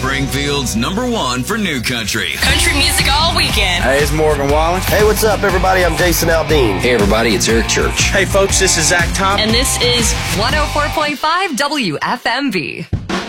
Springfield's #1 for new country. Country music all weekend. Hey, it's Morgan Wallen. Hey, what's up, everybody? I'm Jason Aldean. Hey, everybody, it's Eric Church. Hey, folks, this is Zach Top. And this is 104.5 WFMV.